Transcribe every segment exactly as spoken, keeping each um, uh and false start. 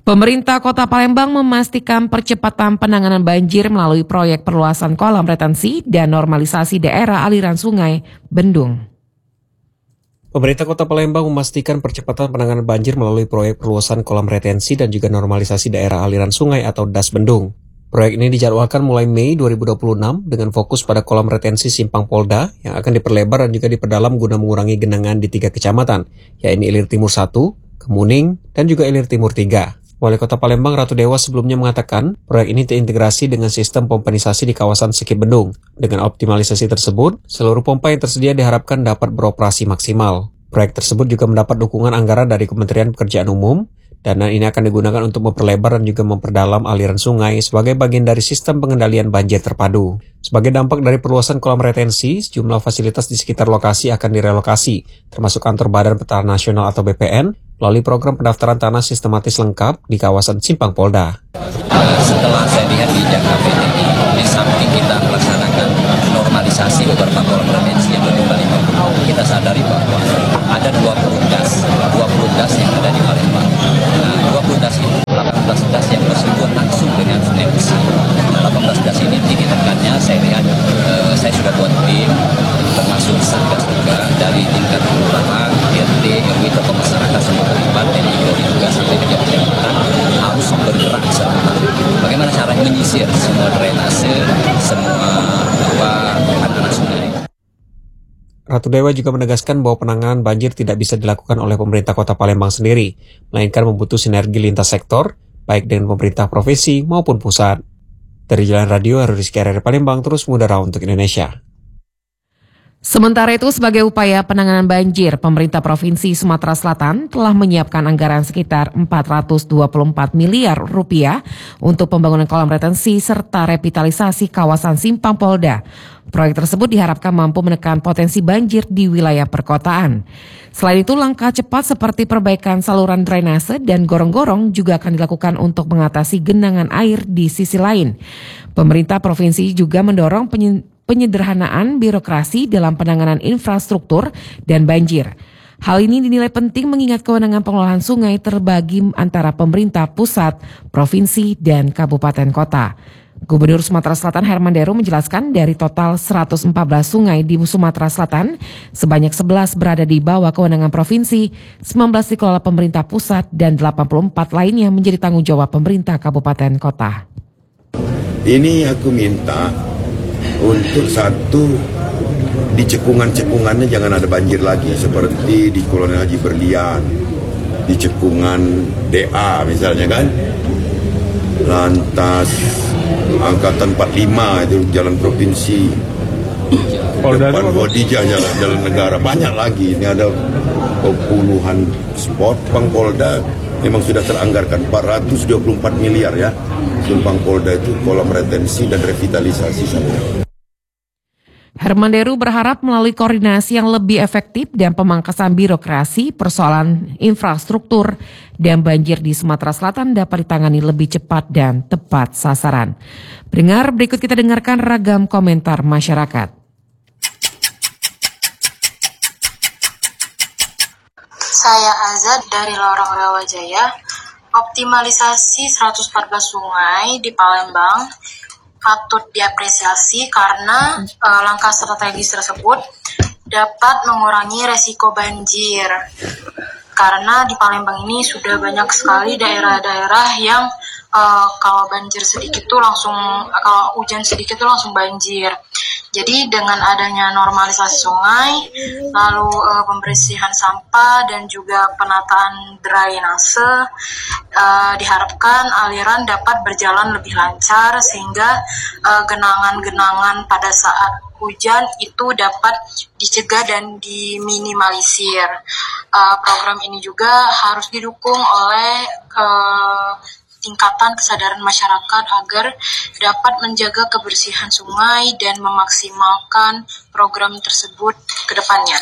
Pemerintah Kota Palembang memastikan percepatan penanganan banjir melalui proyek perluasan kolam retensi dan normalisasi daerah aliran sungai Bendung. Pemerintah Kota Palembang memastikan percepatan penanganan banjir melalui proyek perluasan kolam retensi dan juga normalisasi daerah aliran sungai atau D A S Bendung. Proyek ini dijadwalkan mulai Mei dua ribu dua puluh enam dengan fokus pada kolam retensi Simpang Polda yang akan diperlebar dan juga diperdalam guna mengurangi genangan di tiga kecamatan, yaitu Ilir Timur satu, Kemuning, dan juga Ilir Timur tiga. Wali Kota Palembang Ratu Dewa sebelumnya mengatakan proyek ini terintegrasi dengan sistem pompanisasi di kawasan Sekip Bendung. Dengan optimalisasi tersebut, seluruh pompa yang tersedia diharapkan dapat beroperasi maksimal. Proyek tersebut juga mendapat dukungan anggaran dari Kementerian Pekerjaan Umum. Dana ini akan digunakan untuk memperlebar dan juga memperdalam aliran sungai sebagai bagian dari sistem pengendalian banjir terpadu. Sebagai dampak dari perluasan kolam retensi, sejumlah fasilitas di sekitar lokasi akan direlokasi, termasuk kantor Badan Petahana Nasional atau B P N, melalui program pendaftaran tanah sistematis lengkap di kawasan Simpang Polda. Setelah saya lihat di Jangka P T I, di samping kita melaksanakan normalisasi beberapa kolam retensi yang ada di Palembang, kita sadari bahwa ada dua puluh D A S, dua puluh D A S yang ada di Palembang. Nah, dua puluh D A S itu, delapan belas D A S yang bersinggungan langsung dengan Sungai Besi. delapan belas D A S ini tingkatannya saya lihat, eh, saya sudah buat tim, termasuk Satgas juga dari tingkat kelurahan, R T, R W, tokoh masyarakat, semua terlibat, dan juga sampai ke jabatan harus bergerak serta. Bagaimana caranya menyisir semua drainase, semua apa anak sungai. Ratu Dewa juga menegaskan bahwa penanganan banjir tidak bisa dilakukan oleh pemerintah Kota Palembang sendiri, melainkan membutuhkan sinergi lintas sektor, baik dengan pemerintah provinsi maupun pusat. Dari Jalan Radio, Heru Rizky R R Palembang terus mengudara untuk Indonesia. Sementara itu, sebagai upaya penanganan banjir, pemerintah Provinsi Sumatera Selatan telah menyiapkan anggaran sekitar empat ratus dua puluh empat miliar rupiah untuk pembangunan kolam retensi serta revitalisasi kawasan Simpang Polda. Proyek tersebut diharapkan mampu menekan potensi banjir di wilayah perkotaan. Selain itu, langkah cepat seperti perbaikan saluran drainase dan gorong-gorong juga akan dilakukan untuk mengatasi genangan air di sisi lain. Pemerintah provinsi juga mendorong penye- penyederhanaan birokrasi dalam penanganan infrastruktur dan banjir. Hal ini dinilai penting mengingat kewenangan pengelolaan sungai terbagi antara pemerintah pusat, provinsi, dan kabupaten kota. Gubernur Sumatera Selatan Herman Deru menjelaskan dari total seratus empat belas sungai di Sumatera Selatan, sebanyak sebelas berada di bawah kewenangan provinsi, sembilan belas dikelola pemerintah pusat, dan delapan puluh empat lainnya menjadi tanggung jawab pemerintah kabupaten kota. Ini aku minta untuk satu, di cekungan-cekungannya jangan ada banjir lagi seperti di Kolonel Haji Berlian, di cekungan D A misalnya kan. Lantas Angkatan empat puluh lima itu jalan provinsi, depan Hodijah jalan, jalan negara, banyak lagi. Ini ada puluhan spot. Simpang Polda memang sudah teranggarkan empat ratus dua puluh empat miliar ya. Simpang Polda itu kolam retensi dan revitalisasi saja. Herman Deru berharap melalui koordinasi yang lebih efektif dan pemangkasan birokrasi, persoalan infrastruktur dan banjir di Sumatera Selatan dapat ditangani lebih cepat dan tepat sasaran. Pendengar, berikut kita dengarkan ragam komentar masyarakat. Saya Azad dari Lorong Rawajaya. Optimalisasi seratus empat belas sungai di Palembang patut diapresiasi karena uh, langkah strategis tersebut dapat mengurangi resiko banjir. Karena di Palembang ini sudah banyak sekali daerah-daerah yang uh, kalau banjir sedikit tuh langsung, kalau hujan sedikit tuh langsung banjir. Jadi dengan adanya normalisasi sungai, lalu uh, pembersihan sampah dan juga penataan drainase, uh, diharapkan aliran dapat berjalan lebih lancar sehingga uh, genangan-genangan pada saat hujan itu dapat dicegah dan diminimalisir. Uh, program ini juga harus didukung oleh uh, tingkatan kesadaran masyarakat agar dapat menjaga kebersihan sungai dan memaksimalkan program tersebut ke depannya.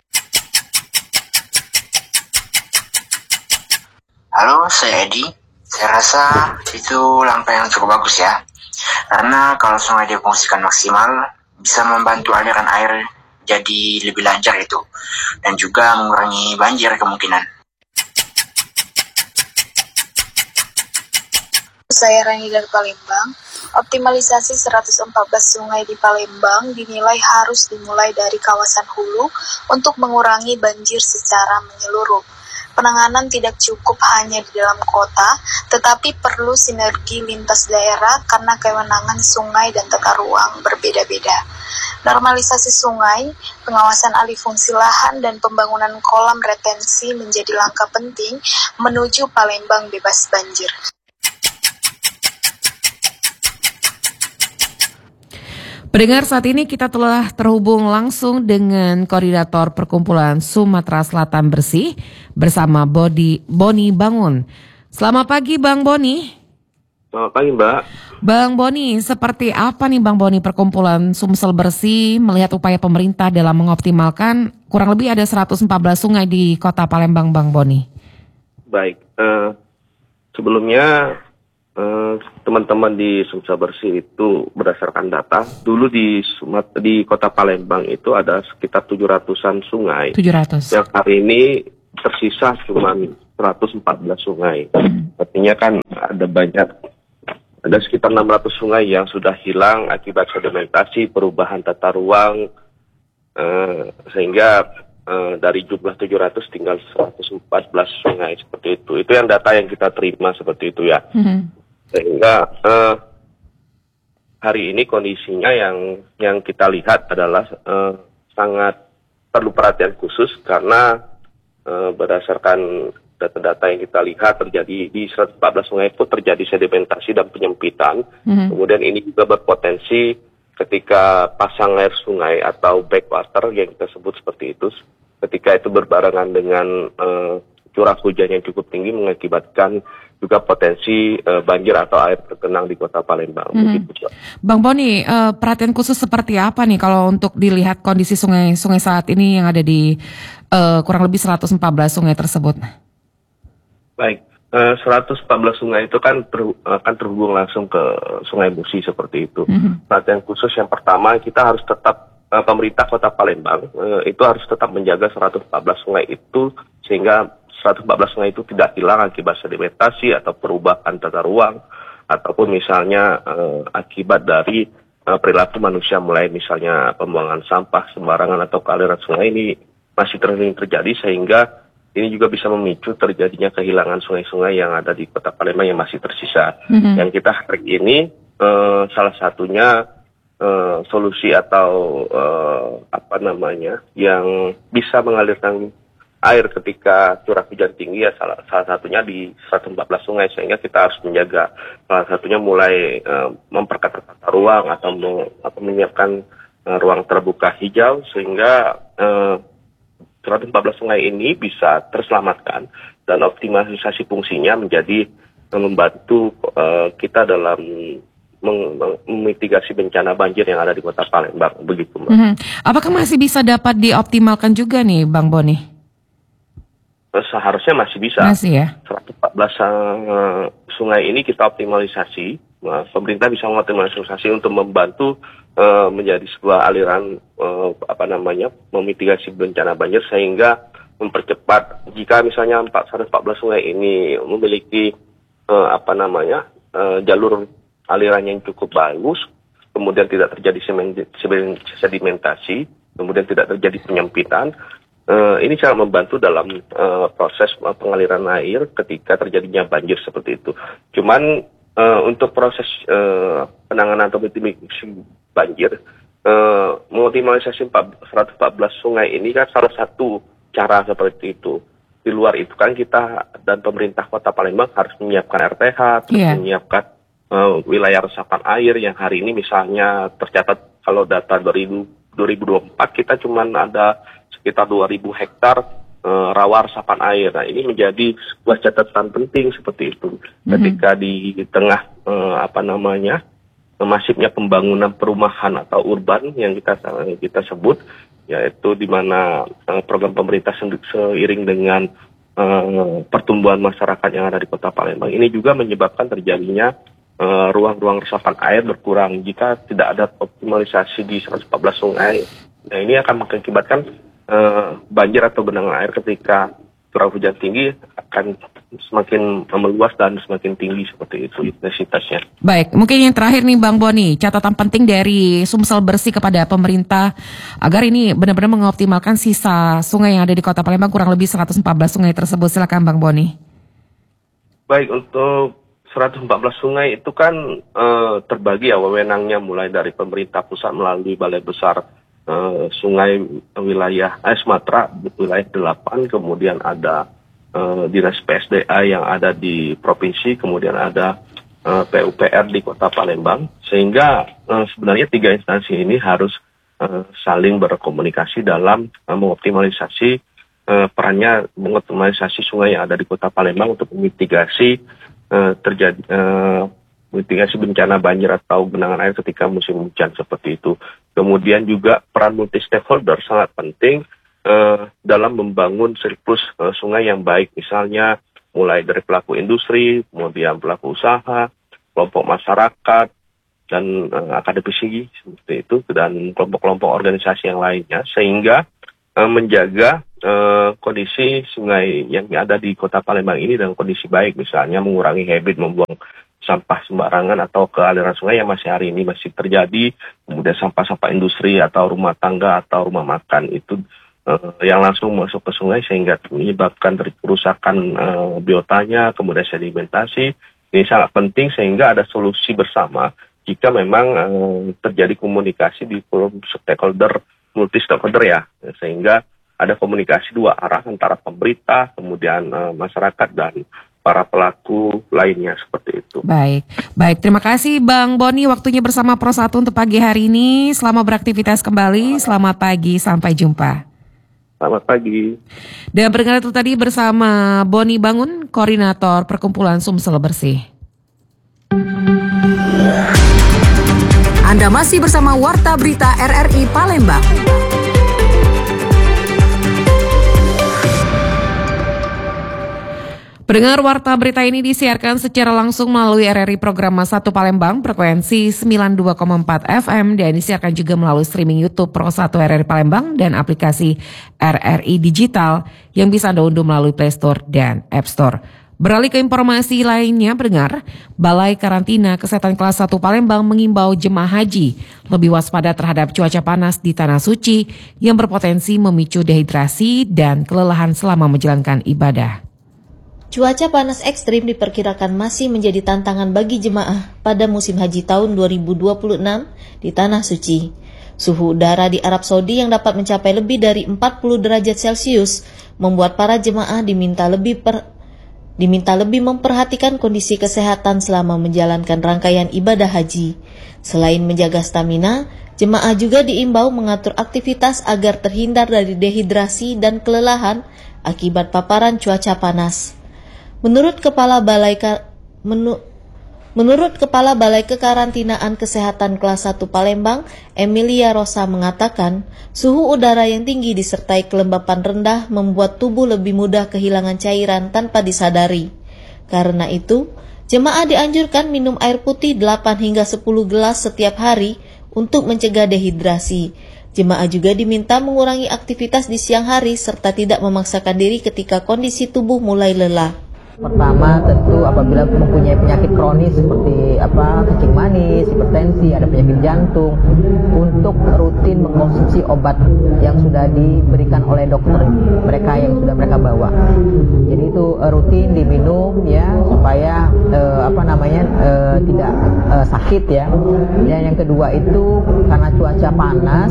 Halo, saya Edi. Saya rasa itu langkah yang cukup bagus ya. Karena kalau sungai difungsikan maksimal, bisa membantu aliran air jadi lebih lancar itu. Dan juga mengurangi banjir kemungkinan. Saya Rani dari Palembang. Optimalisasi seratus empat belas sungai di Palembang dinilai harus dimulai dari kawasan hulu untuk mengurangi banjir secara menyeluruh. Penanganan tidak cukup hanya di dalam kota, tetapi perlu sinergi lintas daerah karena kewenangan sungai dan tata ruang berbeda-beda. Normalisasi sungai, pengawasan alih fungsi lahan, dan pembangunan kolam retensi menjadi langkah penting menuju Palembang bebas banjir. Pendengar, saat ini kita telah terhubung langsung dengan Koordinator Perkumpulan Sumatera Selatan Bersih bersama Bodi, Boni Bangun. Selamat pagi Bang Boni. Selamat pagi Mbak. Bang Boni, seperti apa nih Bang Boni Perkumpulan Sumsel Bersih melihat upaya pemerintah dalam mengoptimalkan kurang lebih ada seratus empat belas sungai di kota Palembang Bang Boni? Baik, uh, sebelumnya Uh, teman-teman di Sumsel Bersih itu berdasarkan data, dulu di Sumat di kota Palembang itu ada sekitar tujuh ratusan sungai. tujuh ratus. Yang hari ini tersisa cuma seratus empat belas sungai. Hmm. Artinya kan ada banyak, ada sekitar enam ratus sungai yang sudah hilang akibat sedimentasi, perubahan tata ruang, uh, sehingga uh, dari jumlah tujuh ratus tinggal seratus empat belas sungai seperti itu. Itu yang data yang kita terima seperti itu ya. Hmm. Sehingga uh, hari ini kondisinya yang yang kita lihat adalah uh, sangat perlu perhatian khusus karena uh, berdasarkan data-data yang kita lihat terjadi di seratus empat belas sungai itu terjadi sedimentasi dan penyempitan. Mm-hmm. Kemudian ini juga berpotensi ketika pasang air sungai atau backwater yang kita sebut seperti itu, ketika itu berbarengan dengan uh, curah hujan yang cukup tinggi mengakibatkan juga potensi uh, banjir atau air tergenang di kota Palembang. Hmm. Begitu. Bang Boni, uh, perhatian khusus seperti apa nih kalau untuk dilihat kondisi sungai-sungai saat ini yang ada di uh, kurang lebih seratus empat belas sungai tersebut? Baik, uh, seratus empat belas sungai itu kan ter, akan terhubung langsung ke Sungai Musi seperti itu. Hmm. Perhatian khusus yang pertama, kita harus tetap, uh, pemerintah kota Palembang uh, itu harus tetap menjaga seratus empat belas sungai itu sehingga seratus empat belas sungai itu tidak hilang akibat sedimentasi atau perubahan tata ruang ataupun misalnya uh, akibat dari uh, perilaku manusia, mulai misalnya pembuangan sampah sembarangan atau aliran sungai ini masih sering terjadi sehingga ini juga bisa memicu terjadinya kehilangan sungai-sungai yang ada di kota Palembang yang masih tersisa. Mm-hmm. Yang kita hari ini uh, salah satunya uh, solusi atau uh, apa namanya yang bisa mengalirkan air ketika curah hujan tinggi ya salah, salah satunya di seratus empat belas sungai, sehingga kita harus menjaga salah satunya mulai uh, memperketat tata ruang atau, me, atau menyiapkan uh, ruang terbuka hijau sehingga uh, seratus empat belas sungai ini bisa terselamatkan dan optimalisasi fungsinya menjadi uh, membantu uh, kita dalam memitigasi bencana banjir yang ada di kota Palembang, begitu Mbak. Mm-hmm. Apakah masih bisa dapat dioptimalkan juga nih Bang Boni? Seharusnya masih bisa. Masih ya. seratus empat belas uh, sungai ini kita optimalisasi. Nah, pemerintah bisa mengoptimalisasi untuk membantu uh, menjadi sebuah aliran uh, apa namanya memitigasi bencana banjir sehingga mempercepat jika misalnya seratus empat belas sungai ini memiliki uh, apa namanya uh, jalur aliran yang cukup bagus, kemudian tidak terjadi sedimentasi, kemudian tidak terjadi penyempitan. Uh, ini sangat membantu dalam uh, proses pengaliran air ketika terjadinya banjir seperti itu. Cuman uh, untuk proses uh, penanganan atau mitigasi banjir, uh, mengoptimalisasi seratus empat belas sungai ini kan salah satu cara seperti itu. Di luar itu kan kita dan pemerintah kota Palembang harus menyiapkan R T H, terus yeah. menyiapkan uh, wilayah resapan air yang hari ini misalnya tercatat kalau data dua ribu dua puluh empat kita cuma ada sekitar dua ribu hektar uh, rawa resapan air. Nah, ini menjadi sebuah catatan penting seperti itu. Mm-hmm. Ketika di tengah uh, apa namanya masifnya pembangunan perumahan atau urban yang kita kita sebut, yaitu di mana uh, program pemerintah seiring dengan uh, pertumbuhan masyarakat yang ada di kota Palembang ini juga menyebabkan terjadinya uh, ruang-ruang resapan air berkurang jika tidak ada optimalisasi di seratus empat belas sungai. Nah, ini akan mengakibatkan Uh, banjir atau genangan air ketika curah hujan tinggi akan semakin meluas dan semakin tinggi seperti itu intensitasnya. Baik, mungkin yang terakhir nih Bang Boni, catatan penting dari Sumsel Bersih kepada pemerintah agar ini benar-benar mengoptimalkan sisa sungai yang ada di Kota Palembang, kurang lebih seratus empat belas sungai tersebut. Silakan Bang Boni. Baik, untuk seratus empat belas sungai itu kan eh, terbagi ya wewenangnya, mulai dari pemerintah pusat melalui Balai Besar eh, Sungai wilayah eh, Sumatera, wilayah delapan, kemudian ada Uh, Dinas P S D A yang ada di provinsi, kemudian ada uh, P U P R di Kota Palembang, sehingga uh, sebenarnya tiga instansi ini harus uh, saling berkomunikasi dalam uh, mengoptimalisasi uh, perannya, mengoptimalisasi sungai yang ada di Kota Palembang untuk memitigasi uh, terjadi uh, mitigasi bencana banjir atau genangan air ketika musim hujan seperti itu. Kemudian juga peran multi stakeholder sangat penting Uh, dalam membangun siklus uh, sungai yang baik, misalnya mulai dari pelaku industri, kemudian pelaku usaha, kelompok masyarakat, dan uh, akademisi seperti itu, dan kelompok-kelompok organisasi yang lainnya, sehingga uh, menjaga uh, kondisi sungai yang ada di Kota Palembang ini dalam kondisi baik, misalnya mengurangi habit membuang sampah sembarangan atau ke aliran sungai yang masih hari ini masih terjadi, kemudian sampah-sampah industri atau rumah tangga atau rumah makan itu Uh, yang langsung masuk ke sungai sehingga menyebabkan kerusakan uh, biotanya, kemudian sedimentasi. Ini sangat penting sehingga ada solusi bersama jika memang uh, terjadi komunikasi di forum stakeholder, multi stakeholder ya, sehingga ada komunikasi dua arah antara pemerintah, kemudian uh, masyarakat dan para pelaku lainnya seperti itu. Baik, baik. Terima kasih Bang Boni waktunya bersama Pro satu untuk pagi hari ini. Selamat beraktivitas kembali. Selamat pagi, sampai jumpa. Selamat pagi. Dan pendengar itu tadi bersama Boni Bangun, Koordinator Perkumpulan Sumsel Bersih. Anda masih bersama Warta Berita R R I Palembang. Pendengar, Warta Berita ini disiarkan secara langsung melalui R R I Program satu Palembang, frekuensi sembilan puluh dua koma empat F M, dan disiarkan juga melalui streaming YouTube Pro satu R R I Palembang dan aplikasi R R I Digital yang bisa Anda unduh melalui Play Store dan App Store. Beralih ke informasi lainnya, pendengar, Balai Karantina Kesehatan Kelas satu Palembang mengimbau jemaah haji lebih waspada terhadap cuaca panas di Tanah Suci yang berpotensi memicu dehidrasi dan kelelahan selama menjalankan ibadah. Cuaca panas ekstrim diperkirakan masih menjadi tantangan bagi jemaah pada musim haji tahun dua ribu dua puluh enam di Tanah Suci. Suhu udara di Arab Saudi yang dapat mencapai lebih dari empat puluh derajat Celcius membuat para jemaah diminta lebih per, diminta lebih memperhatikan kondisi kesehatan selama menjalankan rangkaian ibadah haji. Selain menjaga stamina, jemaah juga diimbau mengatur aktivitas agar terhindar dari dehidrasi dan kelelahan akibat paparan cuaca panas. Menurut Kepala Balai menu, Menurut Kepala Balai Kekarantinaan Kesehatan Kelas satu Palembang, Emilia Rosa mengatakan, suhu udara yang tinggi disertai kelembapan rendah membuat tubuh lebih mudah kehilangan cairan tanpa disadari. Karena itu, jemaah dianjurkan minum air putih delapan hingga sepuluh gelas setiap hari untuk mencegah dehidrasi. Jemaah juga diminta mengurangi aktivitas di siang hari serta tidak memaksakan diri ketika kondisi tubuh mulai lelah. Pertama tentu apabila mempunyai penyakit kronis seperti apa kencing manis, hipertensi, ada penyakit jantung, untuk rutin mengkonsumsi obat yang sudah diberikan oleh dokter mereka yang sudah mereka bawa. Jadi itu uh, rutin diminum ya supaya uh, apa namanya uh, tidak uh, sakit ya. Dan yang kedua itu karena cuaca panas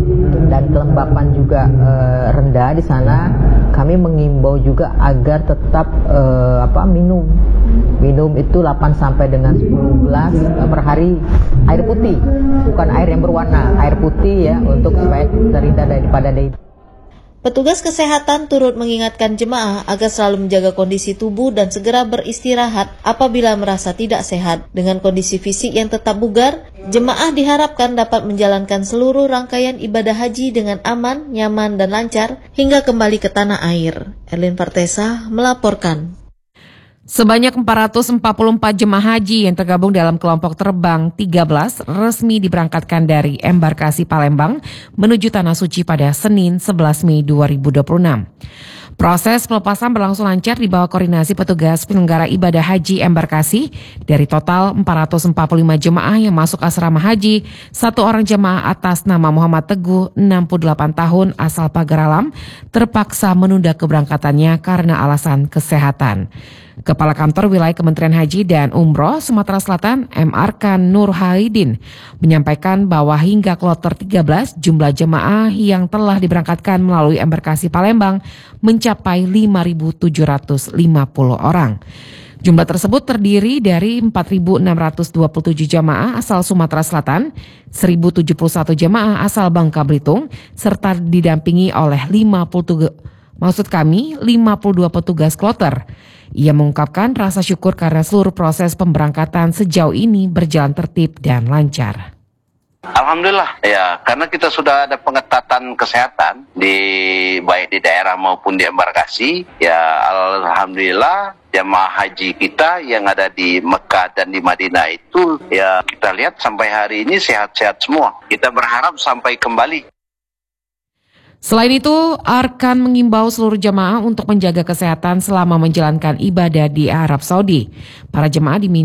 dan kelembapan juga uh, rendah di sana, kami mengimbau juga agar tetap uh, apa minum minum itu delapan sampai dengan sepuluh gelas per hari air putih, bukan air yang berwarna, air putih ya, untuk supaya terhindar daripada dehidrasi. Petugas kesehatan turut mengingatkan jemaah agar selalu menjaga kondisi tubuh dan segera beristirahat apabila merasa tidak sehat. Dengan kondisi fisik yang tetap bugar, jemaah diharapkan dapat menjalankan seluruh rangkaian ibadah haji dengan aman, nyaman, dan lancar hingga kembali ke tanah air. Erlin Partesa melaporkan. Sebanyak empat ratus empat puluh empat jemaah haji yang tergabung dalam kelompok terbang tiga belas resmi diberangkatkan dari embarkasi Palembang menuju Tanah Suci pada Senin sebelas Mei dua ribu dua puluh enam. Proses pelepasan berlangsung lancar di bawah koordinasi petugas penyelenggara ibadah haji embarkasi. Dari total empat ratus empat puluh lima jemaah yang masuk asrama haji, satu orang jemaah atas nama Muhammad Teguh, enam puluh delapan tahun, asal Pagar Alam, terpaksa menunda keberangkatannya karena alasan kesehatan. Kepala Kantor Wilayah Kementerian Haji dan Umroh Sumatera Selatan, M. Arkan Nur Haidin, menyampaikan bahwa hingga kloter tiga belas jumlah jemaah yang telah diberangkatkan melalui embarkasi Palembang mencapai lima ribu tujuh ratus lima puluh orang. Jumlah tersebut terdiri dari empat ribu enam ratus dua puluh tujuh jemaah asal Sumatera Selatan, seribu tujuh puluh satu jemaah asal Bangka Belitung, serta didampingi oleh lima puluh tiga, maksud kami lima puluh dua petugas kloter. Ia mengungkapkan rasa syukur karena seluruh proses pemberangkatan sejauh ini berjalan tertib dan lancar. Alhamdulillah ya, karena kita sudah ada pengetatan kesehatan di baik di daerah maupun di embarkasi ya. Alhamdulillah jemaah haji kita yang ada di Mekah dan di Madinah itu ya, kita lihat sampai hari ini sehat-sehat semua. Kita berharap sampai kembali. Selain itu, Arkan mengimbau seluruh jemaah untuk menjaga kesehatan selama menjalankan ibadah di Arab Saudi. Para jemaah diminta